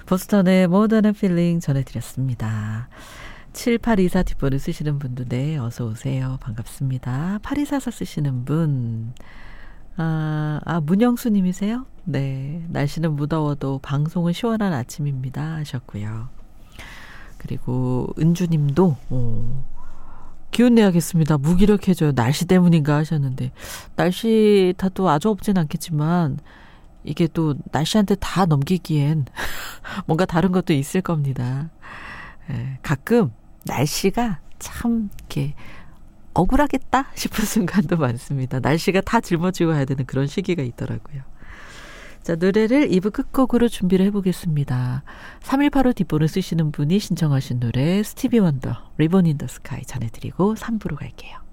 보스턴의 More Than a Feeling 전해드렸습니다. 7824 뒷번호 쓰시는 분도 네, 어서 오세요. 반갑습니다. 8244 쓰시는 분, 문영수 님이세요? 네, 날씨는 무더워도 방송은 시원한 아침입니다 하셨고요. 그리고 은주 님도 기운 내야겠습니다. 무기력해져요. 날씨 때문인가 하셨는데, 날씨 탓도 아주 없진 않겠지만 이게 또 날씨한테 다 넘기기엔 뭔가 다른 것도 있을 겁니다. 가끔 날씨가 참 이렇게 억울하겠다 싶은 순간도 많습니다. 날씨가 다 짊어지고 해야 되는 그런 시기가 있더라고요. 자, 노래를 2부 끝곡으로 준비를 해보겠습니다. 3185 뒷번호 쓰시는 분이 신청하신 노래 스티비 원더, 리본 인 더 스카이 전해드리고 3부로 갈게요.